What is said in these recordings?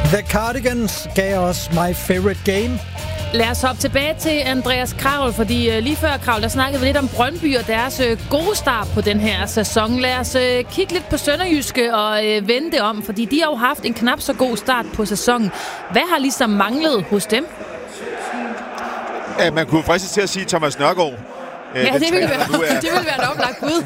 The Cardigans gav os My Favorite Game. Lad os hoppe tilbage til Andreas Kravl, fordi lige før, Kravl, der snakkede vi lidt om Brøndby og deres gode start på den her sæson. Lad os kigge lidt på Sønderjyske og vende det om, fordi de har jo haft en knap så god start på sæsonen. Hvad har ligesom manglet hos dem? Ja, man kunne fristes til at sige Thomas Nørgaard. Ja, det ville være et oplagt bud.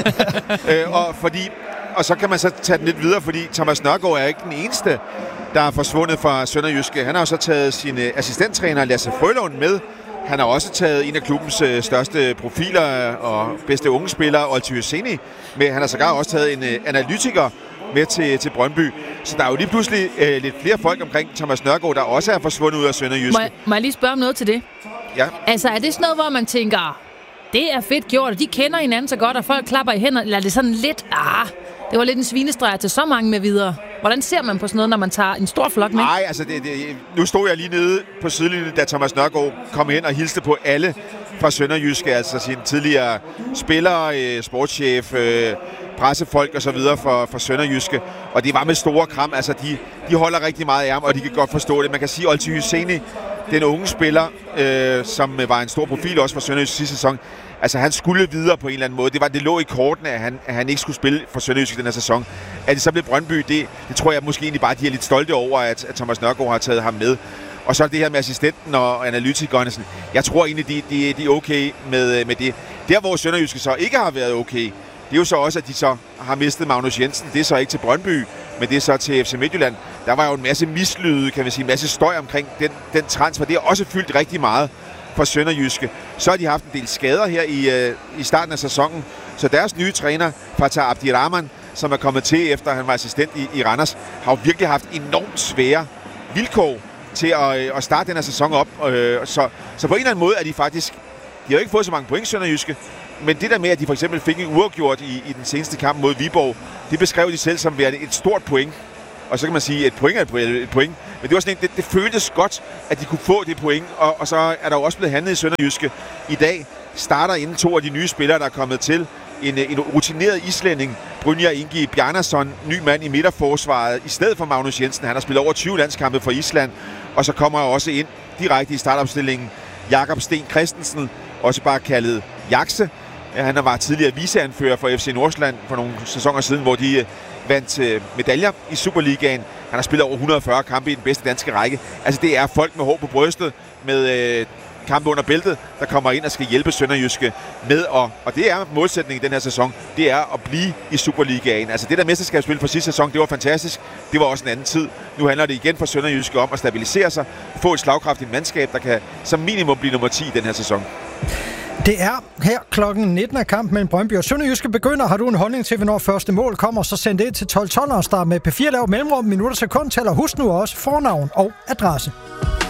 Og så kan man så tage den lidt videre, fordi Thomas Nørgaard er ikke den eneste, der er forsvundet fra Sønderjyske. Han har jo så taget sin assistenttræner Lasse Frølund med. Han har også taget en af klubbens største profiler og bedste unge spillere, Olti Hyseni, med. Han har sågar også taget en analytiker med til Brøndby. Så der er jo lige pludselig lidt flere folk omkring Thomas Nørgaard, der også er forsvundet ud af Sønderjyske. Må jeg lige spørge om noget til det? Ja. Altså, er det sådan noget, hvor man tænker, det er fedt gjort, og de kender hinanden så godt, og folk klapper i hænder, eller er det sådan lidt, det var lidt en svinestreg til så mange med videre? Hvordan ser man på sådan noget, når man tager en stor flok med? Nej, altså, nu stod jeg lige nede på sidelinjen, da Thomas Nørgaard kom hen og hilste på alle fra Sønderjyske, altså sine tidligere spillere, sportschef, pressefolk og så videre for Sønderjyske. Og det var med store kram, altså de holder rigtig meget af ham, og de kan godt forstå det. Man kan sige, Olti Hyseni, den unge spiller, som var en stor profil også for Sønderjyske sidste sæson, altså han skulle videre på en eller anden måde. Det lå i kortene, at han ikke skulle spille for Sønderjyske den her sæson. At det så blev Brøndby, det tror jeg måske egentlig bare, de er lidt stolte over, at Thomas Nørgaard har taget ham med. Og så det her med assistenten og analytikerne. Sådan. Jeg tror egentlig, de er okay med det. Der, hvor Sønderjyske så ikke har været okay, det er jo så også, at de så har mistet Magnus Jensen. Det er så ikke til Brøndby, men det er så til FC Midtjylland. Der var jo en masse mislyde, kan man sige, en masse støj omkring den transfer. Det har også fyldt rigtig meget for Sønderjyske. Så har de haft en del skader her i starten af sæsonen. Så deres nye træner, Fatah Abdirahman, som er kommet til efter han var assistent i Randers, har jo virkelig haft enormt svære vilkår til at starte den her sæson op. Så på en eller anden måde er de faktisk... De har jo ikke fået så mange point, Sønderjyske, men det der med, at de for eksempel fik en uafgjort i den seneste kamp mod Viborg, det beskrev de selv som værende et stort point. Og så kan man sige, at et point er et point. Men det var sådan det føltes godt, at de kunne få det point. Og så er der jo også blevet handlet i Sønderjyske. I dag starter inden 2 af de nye spillere, der er kommet til. En rutineret islænding, Brynjar Ingi Bjarnason, ny mand i midterforsvaret, i stedet for Magnus Jensen. Han har spillet over 20 landskampe for Island. Og så kommer også ind direkte i startopstillingen Jakob Sten Christensen, også bare kaldet Jakse. Han var tidligere viceanfører for FC Nordsjælland for nogle sæsoner siden, hvor de vandt medaljer i Superligaen. Han har spillet over 140 kampe i den bedste danske række. Altså det er folk med hår på brystet, med kampe under bæltet, der kommer ind og skal hjælpe Sønderjyske med. Og det er målsætningen i den her sæson. Det er at blive i Superligaen. Altså det der mesterskabsspil for sidste sæson, det var fantastisk. Det var også en anden tid. Nu handler det igen for Sønderjyske om at stabilisere sig, få et slagkraftigt mandskab, der kan som minimum blive nummer 10 i den her sæson. Det er her klokken 19 af kampen mellem Brøndby og Sønderjyske begynder. Har du en holdning til, hvornår første mål kommer, så send det ind til 1212 og start med P4 lav mellemrum, minutter sekund tæller. Husk nu også fornavn og adresse.